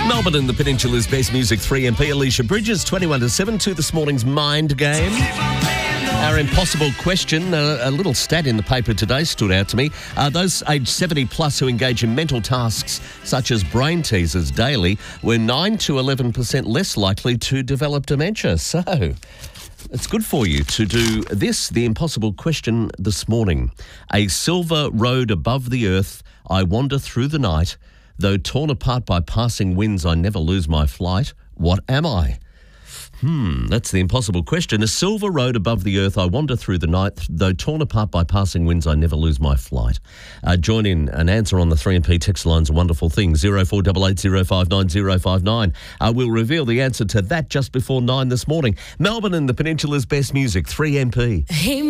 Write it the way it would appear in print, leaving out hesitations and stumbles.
Melbourne and the Peninsula's best music, 3MP. Alicia Bridges, 21 to 7 to this morning's Mind Game. Our impossible question, a little stat in the paper today stood out to me. Those aged 70 plus who engage in mental tasks such as brain teasers daily were 9 to 11% less likely to develop dementia. So it's good for you to do this, the impossible question this morning. A silver road above the earth, I wander through the night. Though torn apart by passing winds, I never lose my flight. What am I? That's the impossible question. A silver road above the earth, I wander through the night. Though torn apart by passing winds, I never lose my flight. Join in and answer on the 3MP text line's a wonderful thing, 0488059059. We'll reveal the answer to that just before 9 this morning. Melbourne and the Peninsula's best music, 3MP. Hey.